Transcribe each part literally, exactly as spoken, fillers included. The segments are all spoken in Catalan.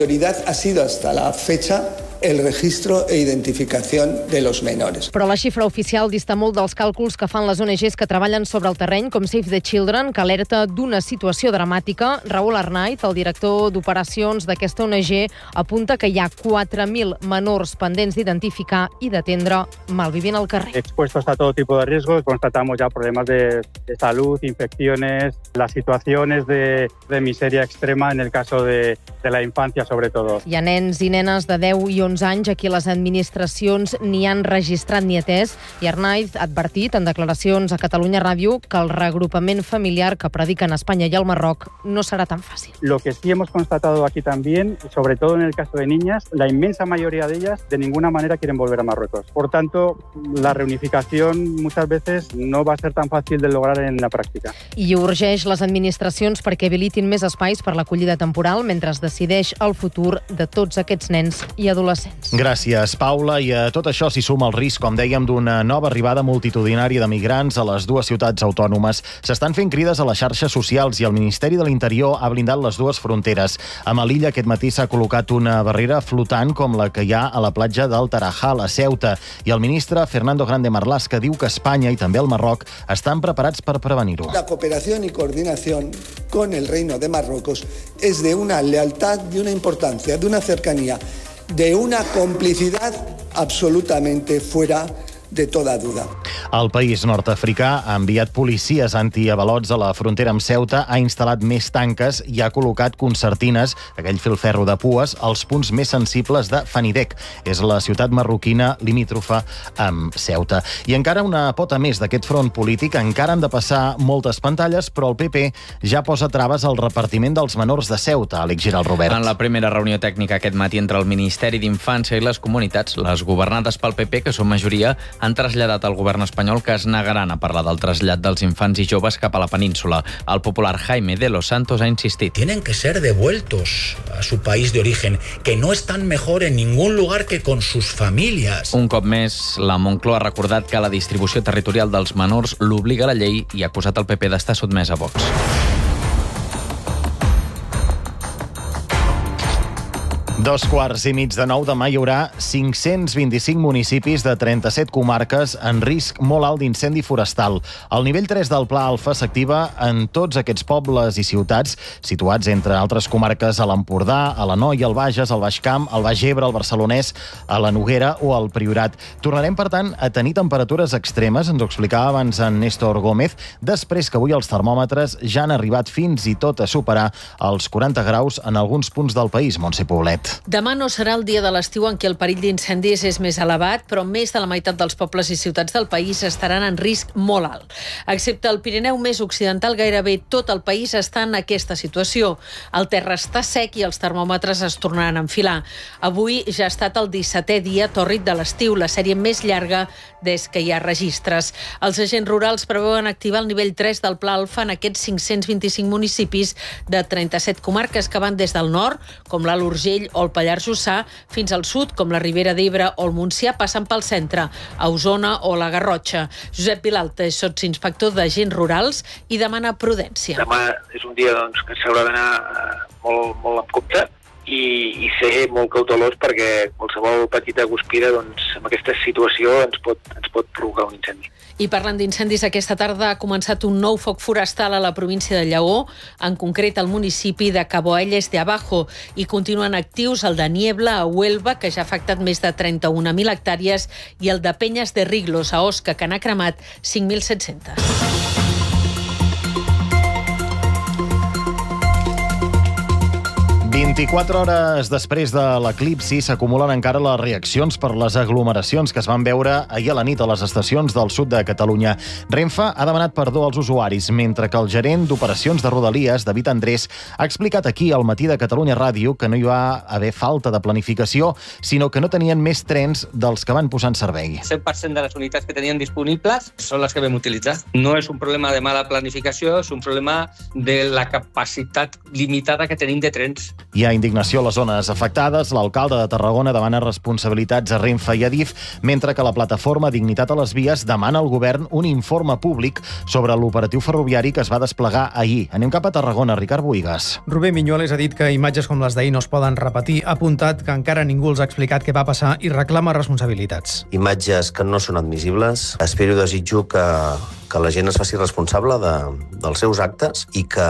La prioridad ha sido hasta la fecha el registro e identificación de los menores. Però la xifra oficial dista molt dels càlculs que fan les O N Ges que treballen sobre el terreny, com Save the Children, que alerta d'una situació dramàtica. Raúl Arnaiz, el director d'operacions d'aquesta O N G, apunta que hi ha quatre mil menors pendents d'identificar i d'atendre malvivint al carrer. Expuestos a todo tipo de riesgos, constatamos ya problemas de, de salud, infecciones, las situaciones de, de miseria extrema en el caso de, de la infancia, sobre todo. Hi ha nens i nenes de deu i onze anys a qui les administracions ni han registrat ni atès, i Arnaiz ha advertit en declaracions a Catalunya Ràdio que el reagrupament familiar que prediquen Espanya i el Marroc no serà tan fàcil. Lo que sí hemos constatado aquí también, sobre todo en el caso de niñas, la inmensa mayoría de ellas de ninguna manera quieren volver a Marruecos. Por tanto, la reunificación muchas veces no va a ser tan fácil de lograr en la práctica. I urgeix les administracions perquè habilitin més espais per l'acollida temporal mentre es decideix el futur de tots aquests nens i adolescents. Gràcies, Paula. I a tot això s'hi suma el risc, com dèiem, d'una nova arribada multitudinària de migrants a les dues ciutats autònomes. S'estan fent crides a les xarxes socials i el Ministeri de l'Interior ha blindat les dues fronteres. A Melilla aquest matí s'ha col·locat una barrera flotant com la que hi ha a la platja del Tarajal, a Ceuta. I el ministre Fernando Grande Marlaska diu que Espanya i també el Marroc estan preparats per prevenir-ho. La cooperación y coordinación con el Reino de Marruecos es de una lealtad, de una importancia, de una cercanía, de una complicidad absolutamente fuera de toda duda. El país nord-africà ha enviat policies antiavalots a la frontera amb Ceuta, ha instal·lat més tanques i ha col·locat concertines, aquell filferro de pues, als punts més sensibles de Fanidec. És la ciutat marroquina limítrofa amb Ceuta. I encara una pota més d'aquest front polític. Encara han de passar moltes pantalles, però el P P ja posa traves al repartiment dels menors de Ceuta. Àlex Giral, Robert. En la primera reunió tècnica aquest matí entre el Ministeri d'Infància i les comunitats, les governades pel P P, que són majoria, han traslladat al govern espanyol que es negaran a parlar del trasllat dels infants i joves cap a la península. El popular Jaime de los Santos ha insistit. Tienen que ser devueltos a su país de origen, que no están mejor en ningún lugar que con sus familias. Un cop més, la Moncloa ha recordat que la distribució territorial dels menors l'obliga la llei i ha acusat el P P d'estar sotmès a Vox. Dos quarts i mig de nou, demà hi haurà cinc-cents vint-i-cinc municipis de trenta-set comarques en risc molt alt d'incendi forestal. El nivell tres del Pla Alfa s'activa en tots aquests pobles i ciutats situats, entre altres comarques, a l'Empordà, a l'Anoia, al Bages, al Baix Camp, al Baix Ebre, al Barcelonès, a la Noguera o al Priorat. Tornarem, per tant, a tenir temperatures extremes, ens ho explicava abans en Néstor Gómez, després que avui els termòmetres ja han arribat fins i tot a superar els quaranta graus en alguns punts del país. Montse Poblet. Demà no serà el dia de l'estiu en què el perill d'incendis és més elevat, però més de la meitat dels pobles i ciutats del país estaran en risc molt alt. Excepte el Pirineu més occidental, gairebé tot el país està en aquesta situació. El terra està sec i els termòmetres es tornaran a enfilar. Avui ja ha estat el dissetè dia tòrrid de l'estiu, la sèrie més llarga des que hi ha registres. Els agents rurals preveuen activar el nivell tres del Pla Alfa en aquests cinc-cents vint-i-cinc municipis de trenta-set comarques que van des del nord, com l'Alt Urgell o el Pallars Jussà, fins al sud, com la Ribera d'Ebre o el Montsià, passant pel centre, a Osona o la Garrotxa. Josep Vilalta és sotsinspector d'agents rurals i demana prudència. Demà és un dia doncs, que s'haurà d'anar molt, molt amb compte i, i ser molt cautelós, perquè qualsevol petita guspira doncs, en aquesta situació ens pot, ens pot provocar un incendi. I parlant d'incendis, aquesta tarda ha començat un nou foc forestal a la província de Lleó, en concret al municipi de Caboelles de Abajo, i continuen actius el de Niebla, a Huelva, que ja ha afectat més de trenta-una mil hectàrees, i el de Penyes de Riglos, a Osca, que n'ha cremat cinc mil set-centes. vint-i-quatre hores després de l'eclipsi s'acumulen encara les reaccions per les aglomeracions que es van veure ahir a la nit a les estacions del sud de Catalunya. Renfe ha demanat perdó als usuaris, mentre que el gerent d'operacions de Rodalies, David Andrés, ha explicat aquí al matí de Catalunya Ràdio que no hi va haver falta de planificació, sinó que no tenien més trens dels que van posar en servei. cent per cent de les unitats que tenien disponibles són les que vam utilitzar. No és un problema de mala planificació, és un problema de la capacitat limitada que tenim de trens. I ha indignació a les zones afectades. L'alcalde de Tarragona demana responsabilitats a Renfe i Adif, mentre que la plataforma Dignitat a les Vies demana al govern un informe públic sobre l'operatiu ferroviari que es va desplegar ahir. Anem cap a Tarragona, Ricard Bohigas. Rubén Miñoles ha dit que imatges com les d'ahir no es poden repetir. Ha apuntat que encara ningú els ha explicat què va passar i reclama responsabilitats. Imatges que no són admissibles. Espero i desitjo que que la gent es faci responsable de, dels seus actes i que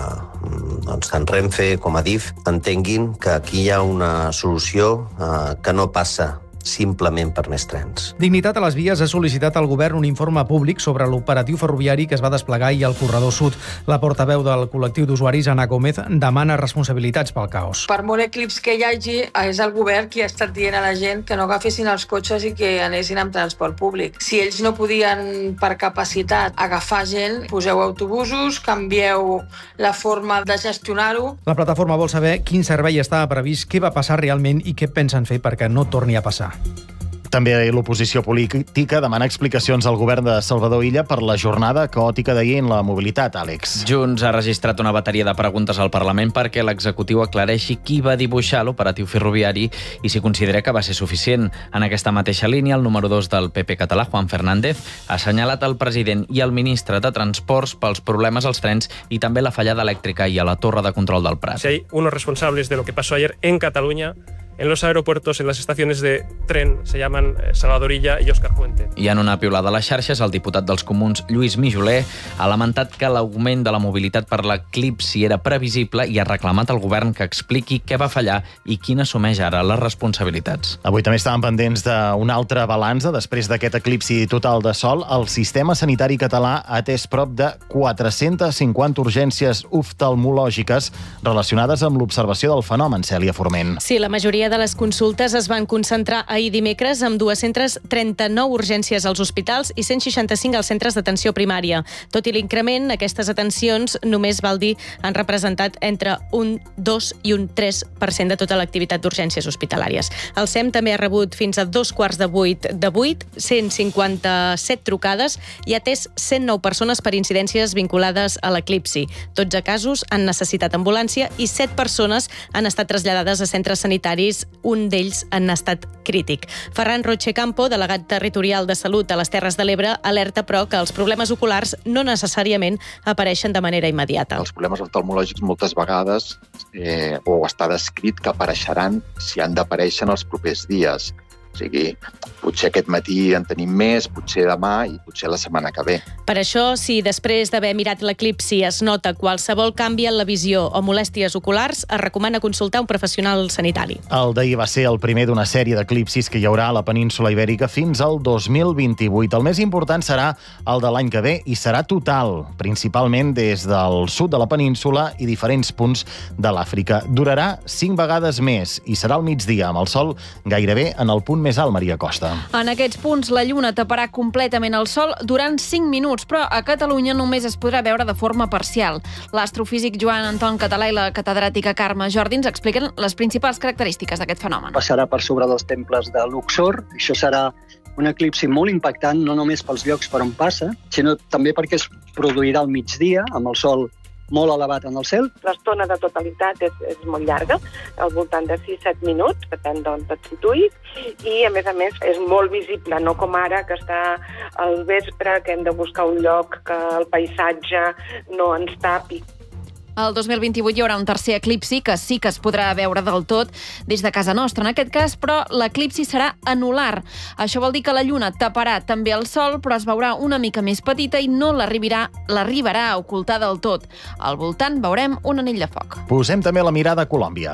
doncs, tant Renfe com Adif entenguin que aquí hi ha una solució eh, que no passa simplement per més trens. Dignitat a les Vies ha sol·licitat al govern un informe públic sobre l'operatiu ferroviari que es va desplegar ahir al corredor sud. La portaveu del col·lectiu d'usuaris, Ana Gómez, demana responsabilitats pel caos. Per molt eclips que hi hagi, és el govern qui ha estat dient a la gent que no agafessin els cotxes i que anessin amb transport públic. Si ells no podien, per capacitat, agafar gent, poseu autobusos, canvieu la forma de gestionar-ho. La plataforma vol saber quin servei estava previst, què va passar realment i què pensen fer perquè no torni a passar. També l'oposició política demana explicacions al govern de Salvador Illa per la jornada caòtica d'ahir en la mobilitat, Àlex. Junts ha registrat una bateria de preguntes al Parlament perquè l'executiu aclareixi qui va dibuixar l'operatiu ferroviari i si considera que va ser suficient. En aquesta mateixa línia, el número dos del P P català, Juan Fernández, ha assenyalat el president i el ministre de Transports pels problemes als trens i també la fallada elèctrica i a la torre de control del Prat. Si hay unos responsables de lo que pasó ayer en Cataluña, en los aeropuertos, en las estaciones de tren, se llaman Salvador Illa i Òscar Puente. I en una piulada a les xarxes, el diputat dels Comuns, Lluís Mijoler, ha lamentat que l'augment de la mobilitat per l'eclipsi era previsible i ha reclamat al govern que expliqui què va fallar i qui n'assumeix ara les responsabilitats. Avui també estàvem pendents d'un altre balanç. Després d'aquest eclipsi total de sol, el sistema sanitari català ha atès prop de quatre-centes cinquanta urgències oftalmològiques relacionades amb l'observació del fenomen, Cèlia Forment. Sí, la majoria de les consultes es van concentrar ahir dimecres amb dues-centes trenta-nou urgències als hospitals i cent seixanta-cinc als centres d'atenció primària. Tot i l'increment, aquestes atencions només, val dir, han representat entre un dos i un tres per cent de tota l'activitat d'urgències hospitalàries. El S E M també ha rebut fins a dos quarts de vuit de vuit, cent cinquanta-set trucades i ha atès cent nou persones per incidències vinculades a l'eclipsi. dotze casos han necessitat ambulància i set persones han estat traslladades a centres sanitaris, un d'ells en estat crític. Ferran Roche-Campo, delegat territorial de Salut a les Terres de l'Ebre, alerta, però, que els problemes oculars no necessàriament apareixen de manera immediata. Els problemes oftalmològics moltes vegades eh, o està descrit que apareixeran si han d'aparèixer en els propers dies. O sigui, potser aquest matí en tenim més, potser demà i potser la setmana que ve. Per això, si després d'haver mirat l'eclipsi es nota qualsevol canvi en la visió o molèsties oculars, es recomana consultar un professional sanitari. El d'ahir va ser el primer d'una sèrie d'eclipsis que hi haurà a la península Ibèrica fins al dos mil vint-i-vuit. El més important serà el de l'any que ve i serà total, principalment des del sud de la península i diferents punts de l'Àfrica. Durarà cinc vegades més i serà al migdia, amb el sol gairebé en el punt més alt, Maria Costa. En aquests punts la lluna taparà completament el sol durant cinc minuts, però a Catalunya només es podrà veure de forma parcial. L'astrofísic Joan Anton Català i la catedràtica Carme Jordi ens expliquen les principals característiques d'aquest fenomen. Passarà per sobre dels temples de Luxor. Això serà un eclipsi molt impactant, no només pels llocs per on passa, sinó també perquè es produirà al migdia, amb el sol molt elevat en el cel. L'estona de totalitat és, és molt llarga, al voltant de sis a set minuts, depèn d'on et situïs, i a més a més és molt visible, no com ara que està al vespre, que hem de buscar un lloc que el paisatge no ens tapi. El dos mil vint-i-vuit hi haurà un tercer eclipsi que sí que es podrà veure del tot des de casa nostra, en aquest cas, però l'eclipsi serà anular. Això vol dir que la lluna taparà també el sol, però es veurà una mica més petita i no l'arribarà l'arribarà a ocultar del tot. Al voltant veurem un anell de foc. Posem també la mirada a Colòmbia.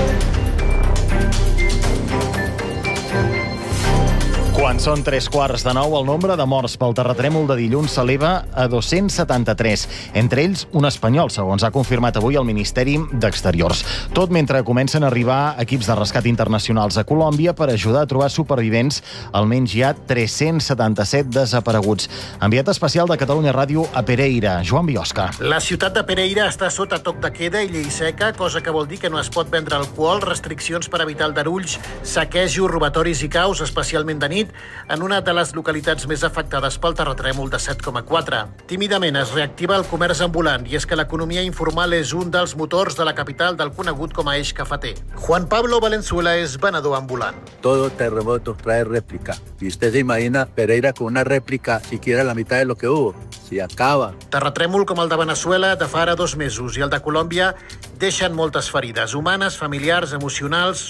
Quan són tres quarts de nou, el nombre de morts pel terratrèmol de dilluns s'eleva a dos-cents setanta-tres. Entre ells, un espanyol, segons ha confirmat avui el Ministeri d'Exteriors. Tot mentre comencen a arribar equips de rescat internacionals a Colòmbia per ajudar a trobar supervivents. Almenys hi ha tres-cents setanta-set desapareguts. Enviat especial de Catalunya Ràdio a Pereira, Joan Biosca. La ciutat de Pereira està sota toc de queda i llei seca, cosa que vol dir que no es pot vendre alcohol, restriccions per evitar aldarulls, saquejos, robatoris i caus, especialment de nit. en una de les localitats més afectades pel terratrèmol de set coma quatre. Tímidament es reactiva el comerç ambulant i és que l'economia informal és un dels motors de la capital del conegut com a eix cafeter. Juan Pablo Valenzuela és venedor ambulant. Todo terremoto trae réplica. Y usted se imagina Pereira con una réplica siquiera la mitad de lo que hubo. Si acaba. Terratrèmol com el de Venezuela de fa ara dos mesos i el de Colòmbia deixen moltes ferides humanes, familiars, emocionals,